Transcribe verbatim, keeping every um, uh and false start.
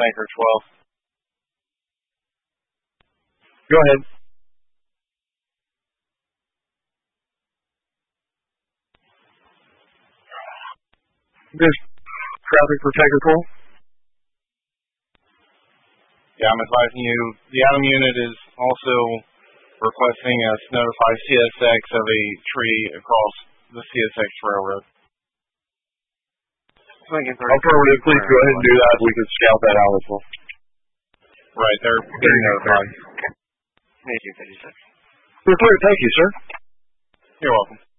Tanker twelve. Go ahead. This traffic for Tanker twelve? Yeah, I'm advising you, the Adam unit is also requesting us notify C S X of a tree across the C S X railroad. Affirmative, please go ahead and do that. We can scout that out as well. Right, they're getting notified. Thank you, thirty-six. We're clear, thank you, sir. You're welcome.